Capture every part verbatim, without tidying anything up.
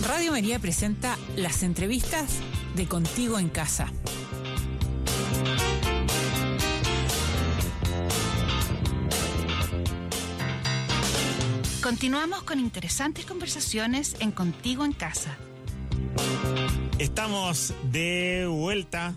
Radio María presenta las entrevistas de Contigo en Casa. Continuamos con interesantes conversaciones en Contigo en Casa. Estamos de vuelta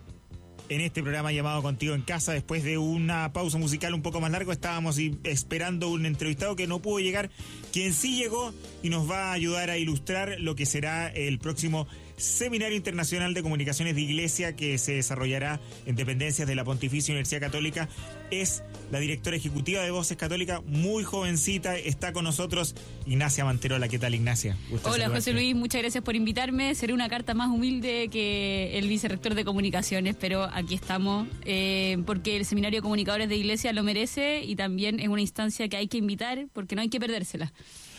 en este programa llamado Contigo en Casa. Después de una pausa musical un poco más larga, estábamos esperando un entrevistado que no pudo llegar, quien sí llegó y nos va a ayudar a ilustrar lo que será el próximo Seminario Internacional de Comunicaciones de Iglesia, que se desarrollará en dependencias de la Pontificia Universidad Católica. Es la directora ejecutiva de Voces Católicas, muy jovencita. Está con nosotros Ignacia Manterola. ¿Qué tal, Ignacia? Gusto Hola, saludarte. José Luis, muchas gracias por invitarme. Seré una carta más humilde que el vicerrector de Comunicaciones, pero aquí estamos, eh, porque el Seminario de Comunicadores de Iglesia lo merece y también es una instancia que hay que invitar porque no hay que perdérsela.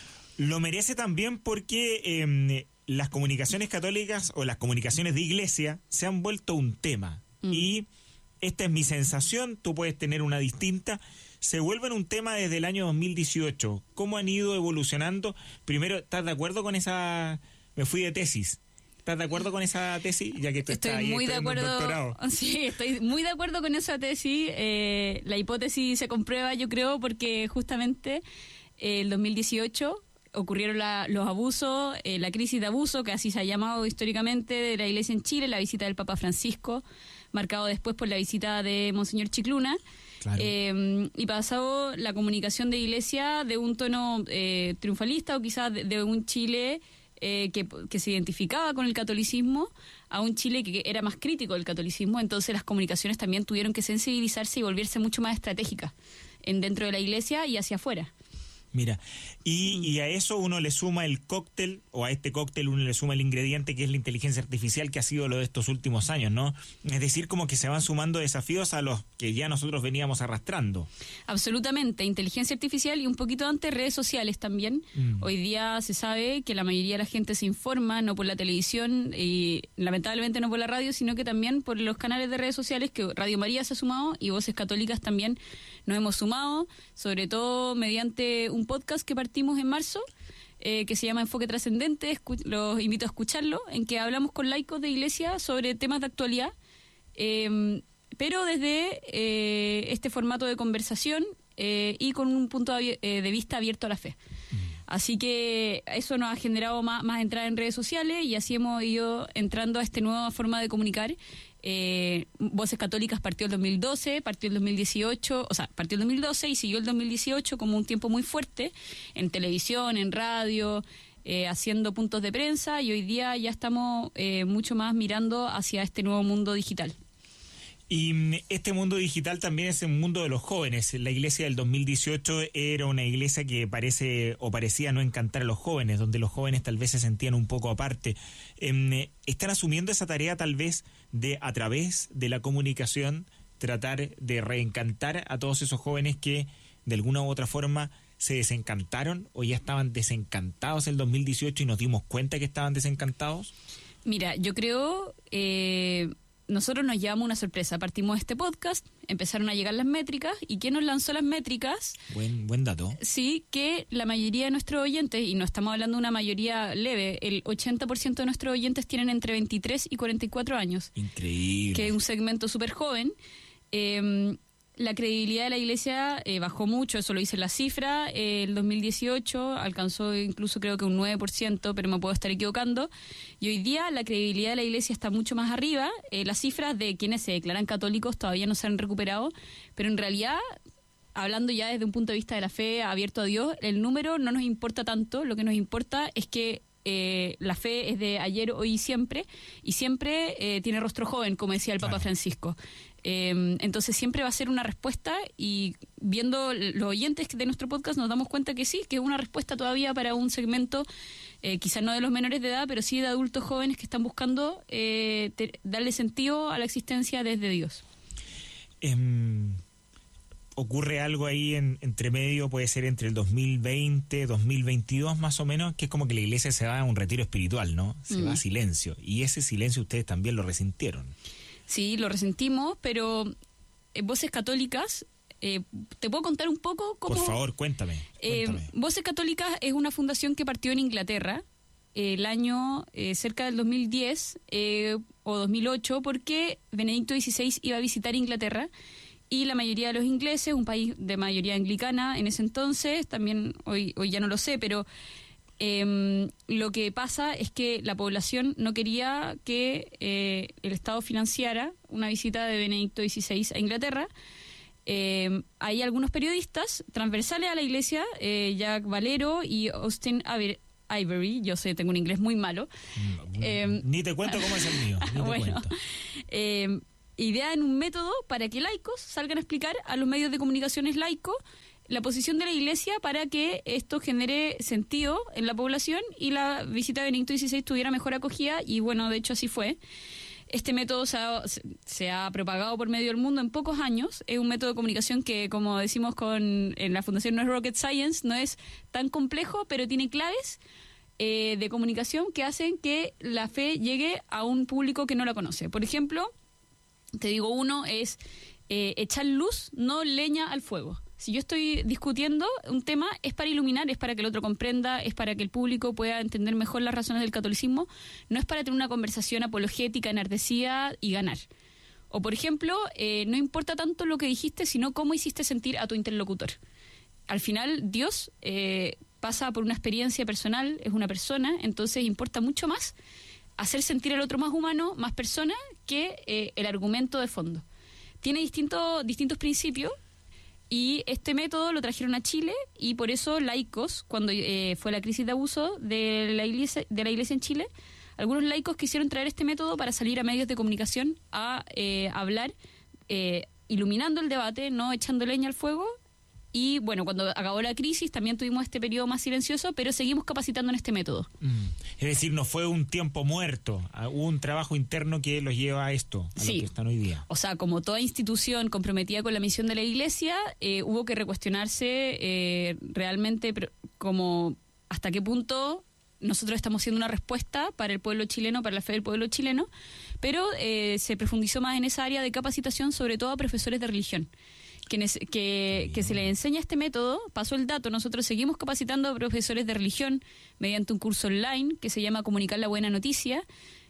Lo merece también porque eh, las comunicaciones católicas o las comunicaciones de iglesia se han vuelto un tema. Mm. Y esta es mi sensación, tú puedes tener una distinta. Se vuelven un tema desde el año dos mil dieciocho. ¿Cómo han ido evolucionando? Primero, ¿estás de acuerdo con esa...? Me fui de tesis. ¿Estás de acuerdo con esa tesis? Ya que tú estoy estás ahí muy de acuerdo. Sí, estoy muy de acuerdo con esa tesis. Eh, la hipótesis se comprueba, yo creo, porque justamente eh, el dos mil dieciocho ocurrieron la, los abusos, eh, la crisis de abuso, que así se ha llamado históricamente, de la Iglesia en Chile, la visita del Papa Francisco, marcado después por la visita de Monseñor Chicluna. Claro. Eh, y pasado la comunicación de Iglesia de un tono eh, triunfalista o quizás de, de un Chile eh, que, que se identificaba con el catolicismo a un Chile que era más crítico del catolicismo. Entonces las comunicaciones también tuvieron que sensibilizarse y volverse mucho más estratégicas en dentro de la Iglesia y hacia afuera. Mira, y, y a eso uno le suma el cóctel, o a este cóctel uno le suma el ingrediente que es la inteligencia artificial, que ha sido lo de estos últimos años, ¿no? Es decir, como que se van sumando desafíos a los que ya nosotros veníamos arrastrando. Absolutamente, inteligencia artificial y un poquito antes redes sociales también. Mm. Hoy día se sabe que la mayoría de la gente se informa, no por la televisión y lamentablemente no por la radio, sino que también por los canales de redes sociales, que Radio María se ha sumado y Voces Católicas también nos hemos sumado, sobre todo mediante un un podcast que partimos en marzo, eh, que se llama Enfoque Trascendente. Escu- los invito a escucharlo, en que hablamos con laicos de iglesia sobre temas de actualidad, eh, pero desde eh, este formato de conversación eh, y con un punto de, eh, de vista abierto a la fe. Mm. Así que eso nos ha generado más, más entrada en redes sociales y así hemos ido entrando a esta nueva forma de comunicar. Eh, Voces Católicas partió el dos mil doce, partió el dos mil dieciocho, o sea, partió el dos mil doce y siguió el dos mil dieciocho como un tiempo muy fuerte en televisión, en radio, eh, haciendo puntos de prensa, y hoy día ya estamos eh, mucho más mirando hacia este nuevo mundo digital. Y este mundo digital también es el mundo de los jóvenes. La iglesia del dos mil dieciocho era una iglesia que parece o parecía no encantar a los jóvenes, donde los jóvenes tal vez se sentían un poco aparte. Eh, ¿Están asumiendo esa tarea tal vez de, a través de la comunicación, tratar de reencantar a todos esos jóvenes que de alguna u otra forma se desencantaron o ya estaban desencantados en el dos mil dieciocho y nos dimos cuenta que estaban desencantados? Mira, yo creo... Eh... Nosotros nos llevamos una sorpresa. Partimos este podcast, empezaron a llegar las métricas. ¿Y quién nos lanzó las métricas? Buen, buen dato. Sí, que la mayoría de nuestros oyentes, y no estamos hablando de una mayoría leve, el ochenta por ciento de nuestros oyentes tienen entre veintitrés y cuarenta y cuatro años. Increíble. Que es un segmento súper joven. Eh, la credibilidad de la iglesia eh, bajó mucho, eso lo dice la cifra. Eh, el dos mil dieciocho alcanzó incluso creo que un nueve por ciento, pero me puedo estar equivocando. Y hoy día la credibilidad de la iglesia está mucho más arriba. Eh, las cifras de quienes se declaran católicos todavía no se han recuperado, pero en realidad, hablando ya desde un punto de vista de la fe abierto a Dios, el número no nos importa tanto. Lo que nos importa es que Eh, la fe es de ayer, hoy y siempre, y siempre eh, tiene rostro joven, como decía el Papa claro. Francisco. Eh, entonces siempre va a ser una respuesta, y viendo los oyentes de nuestro podcast nos damos cuenta que sí, que es una respuesta todavía para un segmento, eh, quizás no de los menores de edad, pero sí de adultos jóvenes que están buscando eh, te, darle sentido a la existencia desde Dios. Eh... Ocurre algo ahí en, entre medio, puede ser entre el dos mil veinte, dos mil veintidós más o menos, que es como que la iglesia se va a un retiro espiritual, ¿no? Se mm. va a silencio. Y ese silencio ustedes también lo resintieron. Sí, lo resentimos, pero eh, Voces Católicas, eh, ¿te puedo contar un poco cómo? Por favor, cuéntame. Eh, cuéntame. Voces Católicas es una fundación que partió en Inglaterra, el año eh, cerca del dos mil diez eh, o dos mil ocho, porque Benedicto dieciséis iba a visitar Inglaterra y la mayoría de los ingleses, un país de mayoría anglicana en ese entonces, también hoy, hoy ya no lo sé, pero eh, lo que pasa es que la población no quería que eh, el Estado financiara una visita de Benedicto dieciséis a Inglaterra. Eh, hay algunos periodistas transversales a la Iglesia, eh, Jack Valero y Austin Ivory, yo sé, tengo un inglés muy malo. No, eh, ni te cuento cómo es el mío. Ni te bueno, cuento. Eh, idean un método para que laicos salgan a explicar a los medios de comunicaciones laicos la posición de la Iglesia para que esto genere sentido en la población y la visita de Benedicto dieciséis tuviera mejor acogida, y bueno, de hecho así fue. Este método se ha, se ha propagado por medio del mundo en pocos años. Es un método de comunicación que, como decimos con en la Fundación, no es rocket science, no es tan complejo, pero tiene claves eh, de comunicación que hacen que la fe llegue a un público que no la conoce. Por ejemplo, te digo uno, es eh, echar luz, no leña al fuego. Si yo estoy discutiendo un tema, es para iluminar, es para que el otro comprenda, es para que el público pueda entender mejor las razones del catolicismo, no es para tener una conversación apologética, enardecida y ganar. O, por ejemplo, eh, no importa tanto lo que dijiste, sino cómo hiciste sentir a tu interlocutor. Al final, Dios eh, pasa por una experiencia personal, es una persona, entonces importa mucho más hacer sentir al otro más humano, más persona, que eh, el argumento de fondo. Tiene distintos distintos principios. Y este método lo trajeron a Chile, y por eso laicos, cuando eh, fue la crisis de abuso de la iglesia de la iglesia en Chile, algunos laicos quisieron traer este método para salir a medios de comunicación a eh, hablar, eh, iluminando el debate, no echando leña al fuego. Y bueno, cuando acabó la crisis también tuvimos este periodo más silencioso, pero seguimos capacitando en este método. Mm. Es decir, no fue un tiempo muerto, hubo un trabajo interno que los lleva a esto, a sí. lo que están hoy día. O sea, como toda institución comprometida con la misión de la Iglesia, eh, hubo que recuestionarse eh, realmente como hasta qué punto nosotros estamos siendo una respuesta para el pueblo chileno, para la fe del pueblo chileno, pero eh, se profundizó más en esa área de capacitación, sobre todo a profesores de religión. Que, que, que se les enseña este método. Pasó el dato, nosotros seguimos capacitando a profesores de religión mediante un curso online que se llama Comunicar la Buena Noticia,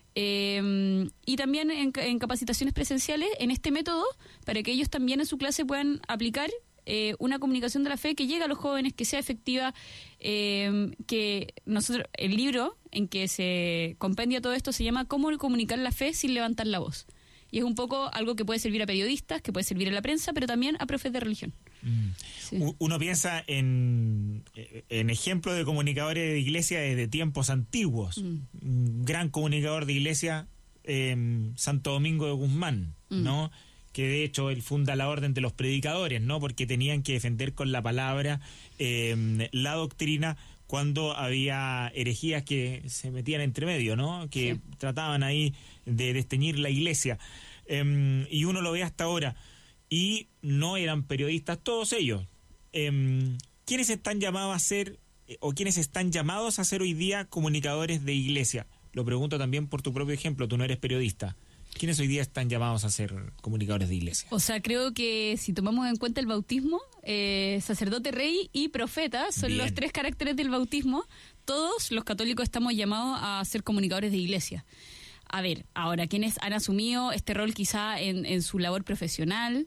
eh, y también en, en capacitaciones presenciales en este método para que ellos también en su clase puedan aplicar eh, una comunicación de la fe que llegue a los jóvenes, que sea efectiva, eh, que nosotros, el libro en que se compendia todo esto se llama Cómo comunicar la fe sin levantar la voz. Y es un poco algo que puede servir a periodistas, que puede servir a la prensa, pero también a profes de religión. Mm. Sí. Uno piensa en, en ejemplos de comunicadores de iglesia desde tiempos antiguos. Mm. Un gran comunicador de iglesia, eh, Santo Domingo de Guzmán, mm. ¿no? Que de hecho él funda la Orden de los Predicadores, ¿no? Porque tenían que defender con la palabra eh, la doctrina cuando había herejías que se metían entre medio, ¿no? Que sí. trataban ahí de desteñir la iglesia. Eh, y uno lo ve hasta ahora. Y no eran periodistas todos ellos. Eh, ¿Quiénes están llamados a ser, o quiénes están llamados a ser hoy día comunicadores de iglesia? Lo pregunto también por tu propio ejemplo, tú no eres periodista. ¿Quiénes hoy día están llamados a ser comunicadores de iglesia? O sea, creo que si tomamos en cuenta el bautismo, eh, sacerdote, rey y profeta son Bien. Los tres caracteres del bautismo. Todos los católicos estamos llamados a ser comunicadores de iglesia. A ver, ahora, ¿quiénes han asumido este rol quizá en, en su labor profesional?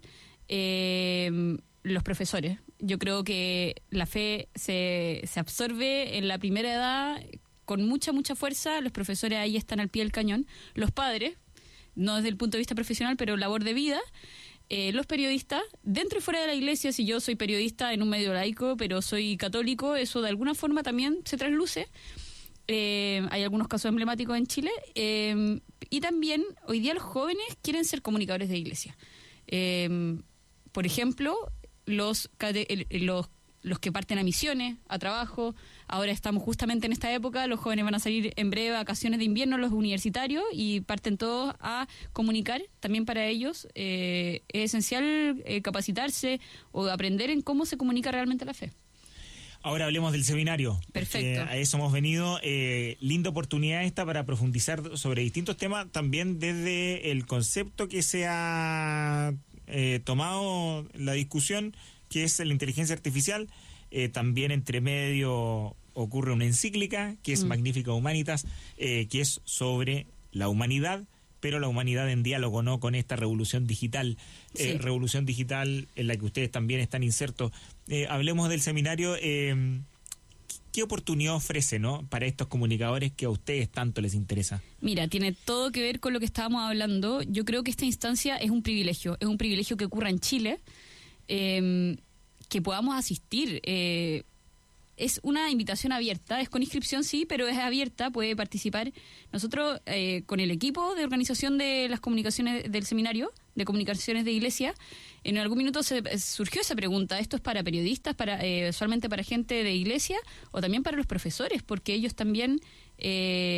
Eh, los profesores. Yo creo que la fe se, se absorbe en la primera edad con mucha, mucha fuerza. Los profesores ahí están al pie del cañón. Los padres, no desde el punto de vista profesional, pero labor de vida. Eh, los periodistas, dentro y fuera de la iglesia, si yo soy periodista en un medio laico, pero soy católico, eso de alguna forma también se trasluce. Eh, hay algunos casos emblemáticos en Chile. Eh, y también, hoy día los jóvenes quieren ser comunicadores de iglesia. Eh, por ejemplo, los, los los que parten a misiones, a trabajo. Ahora estamos justamente en esta época, los jóvenes van a salir en breve a vacaciones de invierno, los universitarios, y parten todos a comunicar. También para ellos eh, es esencial eh, capacitarse o aprender en cómo se comunica realmente la fe. Ahora hablemos del seminario. Perfecto. A eso hemos venido. Eh, linda oportunidad esta para profundizar sobre distintos temas, también desde el concepto que se ha eh, tomado la discusión, que es la inteligencia artificial, eh, también entre medio ocurre una encíclica que es mm. Magnificat Humanitas, eh, que es sobre la humanidad, pero la humanidad en diálogo, ¿no?, con esta revolución digital, sí. eh, revolución digital en la que ustedes también están insertos. Eh, hablemos del seminario. Eh, ¿Qué oportunidad ofrece, ¿no?, para estos comunicadores que a ustedes tanto les interesa? Mira, tiene todo que ver con lo que estábamos hablando. Yo creo que esta instancia es un privilegio, es un privilegio que ocurra en Chile, eh, que podamos asistir. Eh, es una invitación abierta, es con inscripción, sí, pero es abierta, puede participar. Nosotros, eh, con el equipo de organización de las comunicaciones del seminario, de comunicaciones de iglesia, en algún minuto se surgió esa pregunta: ¿esto es para periodistas, para eh, solamente para gente de iglesia o también para los profesores? Porque ellos también... Eh,